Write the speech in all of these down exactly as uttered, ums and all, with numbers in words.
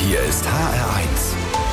Hier ist H R eins.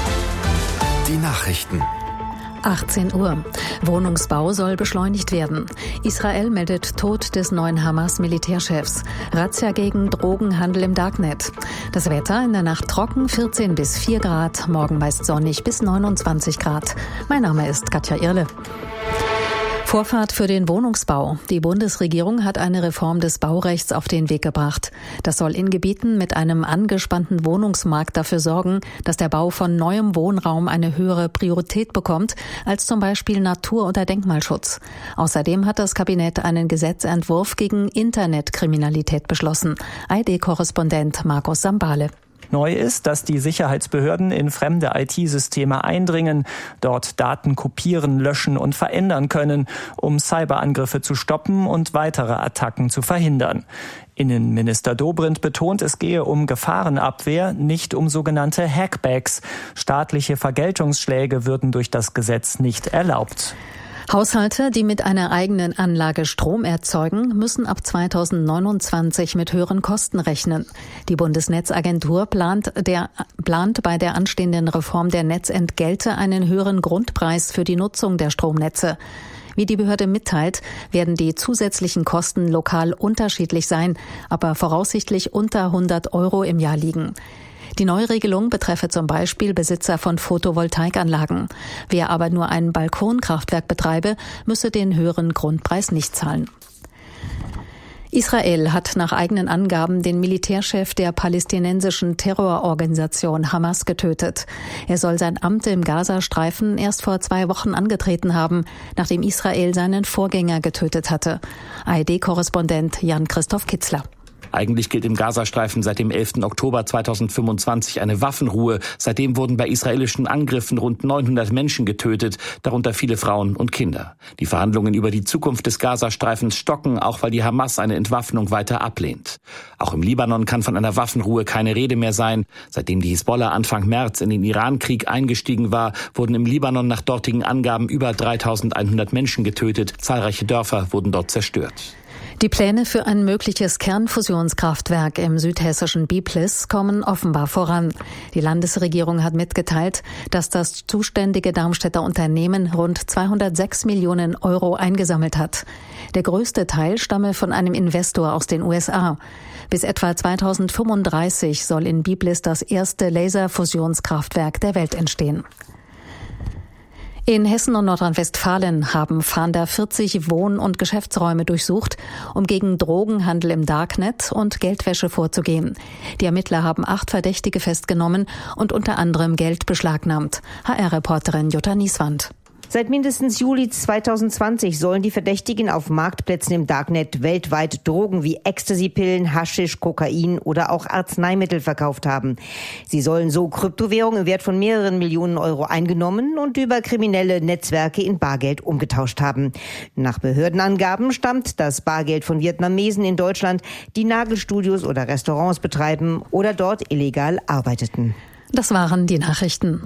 Die Nachrichten. achtzehn Uhr. Wohnungsbau soll beschleunigt werden. Israel meldet Tod des neuen Hamas-Militärchefs. Razzia gegen Drogenhandel im Darknet. Das Wetter in der Nacht trocken, vierzehn bis vier Grad. Morgen meist sonnig bis neunundzwanzig Grad. Mein Name ist Katja Irle. Vorfahrt für den Wohnungsbau. Die Bundesregierung hat eine Reform des Baurechts auf den Weg gebracht. Das soll in Gebieten mit einem angespannten Wohnungsmarkt dafür sorgen, dass der Bau von neuem Wohnraum eine höhere Priorität bekommt, als zum Beispiel Natur- oder Denkmalschutz. Außerdem hat das Kabinett einen Gesetzentwurf gegen Internetkriminalität beschlossen. A R D-Korrespondent Markus Sambale. Neu ist, dass die Sicherheitsbehörden in fremde I T-Systeme eindringen, dort Daten kopieren, löschen und verändern können, um Cyberangriffe zu stoppen und weitere Attacken zu verhindern. Innenminister Dobrindt betont, es gehe um Gefahrenabwehr, nicht um sogenannte Hackbacks. Staatliche Vergeltungsschläge würden durch das Gesetz nicht erlaubt. Haushalte, die mit einer eigenen Anlage Strom erzeugen, müssen ab zweitausendneunundzwanzig mit höheren Kosten rechnen. Die Bundesnetzagentur plant, der, plant bei der anstehenden Reform der Netzentgelte einen höheren Grundpreis für die Nutzung der Stromnetze. Wie die Behörde mitteilt, werden die zusätzlichen Kosten lokal unterschiedlich sein, aber voraussichtlich unter hundert Euro im Jahr liegen. Die Neuregelung betreffe zum Beispiel Besitzer von Photovoltaikanlagen. Wer aber nur ein Balkonkraftwerk betreibe, müsse den höheren Grundpreis nicht zahlen. Israel hat nach eigenen Angaben den Militärchef der palästinensischen Terrororganisation Hamas getötet. Er soll sein Amt im Gazastreifen erst vor zwei Wochen angetreten haben, nachdem Israel seinen Vorgänger getötet hatte. A R D-Korrespondent Jan-Christoph Kitzler. Eigentlich gilt im Gazastreifen seit dem elften Oktober zweitausendfünfundzwanzig eine Waffenruhe. Seitdem wurden bei israelischen Angriffen rund neunhundert Menschen getötet, darunter viele Frauen und Kinder. Die Verhandlungen über die Zukunft des Gazastreifens stocken, auch weil die Hamas eine Entwaffnung weiter ablehnt. Auch im Libanon kann von einer Waffenruhe keine Rede mehr sein. Seitdem die Hisbollah Anfang März in den Irankrieg eingestiegen war, wurden im Libanon nach dortigen Angaben über dreitausendeinhundert Menschen getötet. Zahlreiche Dörfer wurden dort zerstört. Die Pläne für ein mögliches Kernfusionskraftwerk im südhessischen Biblis kommen offenbar voran. Die Landesregierung hat mitgeteilt, dass das zuständige Darmstädter Unternehmen rund zweihundertsechs Millionen Euro eingesammelt hat. Der größte Teil stamme von einem Investor aus den U S A. Bis etwa zweitausendfünfunddreißig soll in Biblis das erste Laserfusionskraftwerk der Welt entstehen. In Hessen und Nordrhein-Westfalen haben Fahnder vierzig Wohn- und Geschäftsräume durchsucht, um gegen Drogenhandel im Darknet und Geldwäsche vorzugehen. Die Ermittler haben acht Verdächtige festgenommen und unter anderem Geld beschlagnahmt. H R-Reporterin Jutta Nieswand. Seit mindestens Juli zweitausendzwanzig sollen die Verdächtigen auf Marktplätzen im Darknet weltweit Drogen wie Ecstasy-Pillen, Haschisch, Kokain oder auch Arzneimittel verkauft haben. Sie sollen so Kryptowährungen im Wert von mehreren Millionen Euro eingenommen und über kriminelle Netzwerke in Bargeld umgetauscht haben. Nach Behördenangaben stammt das Bargeld von Vietnamesen in Deutschland, die Nagelstudios oder Restaurants betreiben oder dort illegal arbeiteten. Das waren die Nachrichten.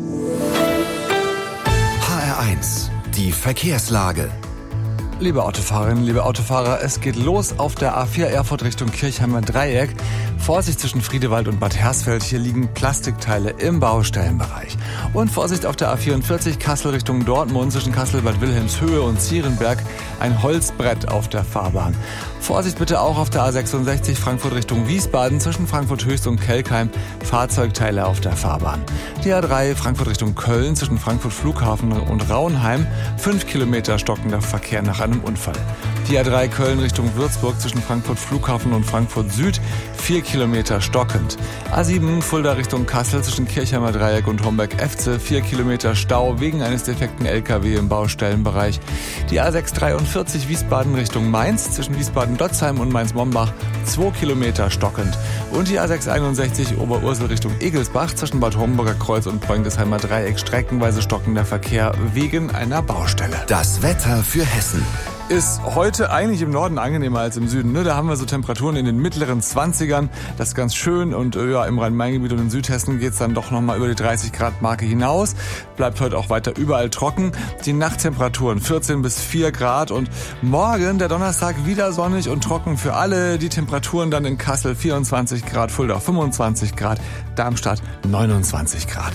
H R eins. Die Verkehrslage. Liebe Autofahrerinnen, liebe Autofahrer, es geht los auf der A vier Erfurt Richtung Kirchheimer Dreieck. Vorsicht zwischen Friedewald und Bad Hersfeld, hier liegen Plastikteile im Baustellenbereich. Und Vorsicht auf der A vierundvierzig Kassel Richtung Dortmund zwischen Kassel, Bad Wilhelmshöhe und Zierenberg, ein Holzbrett auf der Fahrbahn. Vorsicht bitte auch auf der A sechsundsechzig Frankfurt Richtung Wiesbaden zwischen Frankfurt Höchst und Kelkheim, Fahrzeugteile auf der Fahrbahn. Die A drei Frankfurt Richtung Köln zwischen Frankfurt Flughafen und Raunheim, fünf Kilometer stockender Verkehr nach einem Unfall. Die A drei Köln Richtung Würzburg zwischen Frankfurt Flughafen und Frankfurt Süd, vier Kilometer stockend. A sieben Fulda Richtung Kassel zwischen Kirchheimer Dreieck und Homberg-Efze, vier Kilometer Stau wegen eines defekten L K W im Baustellenbereich. Die A sechs dreiundvierzig Wiesbaden Richtung Mainz zwischen Wiesbaden-Dotzheim und Mainz-Mombach, zwei Kilometer stockend. Und die A sechs einundsechzig Oberursel Richtung Egelsbach zwischen Bad Homburger Kreuz und Poingesheimer Dreieck streckenweise stockender Verkehr wegen einer Baustelle. Das Wetter für Hessen. ist heute eigentlich im Norden angenehmer als im Süden. Ne? Da haben wir so Temperaturen in den mittleren zwanzigern. Das ist ganz schön. Und äh, ja, im Rhein-Main-Gebiet und in Südhessen geht's dann doch nochmal über die dreißig Grad Marke hinaus. Bleibt heute auch weiter überall trocken. Die Nachttemperaturen vierzehn bis vier Grad. Und morgen, der Donnerstag, wieder sonnig und trocken für alle. Die Temperaturen dann in Kassel vierundzwanzig Grad, Fulda fünfundzwanzig Grad, Darmstadt neunundzwanzig Grad.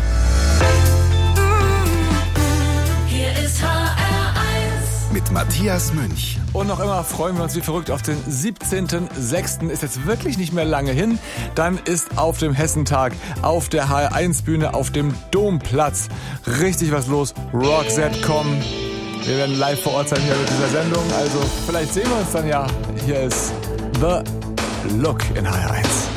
Hier ist H R eins mit Matthias Münch. Und noch immer freuen wir uns wie verrückt auf den siebzehnten sechsten Ist jetzt wirklich nicht mehr lange hin. Dann ist auf dem Hessentag, auf der H R eins Bühne, auf dem Domplatz richtig was los. Roxette kommen. Wir werden live vor Ort sein hier mit dieser Sendung. Also vielleicht sehen wir uns dann ja. Hier ist The Look in H R eins.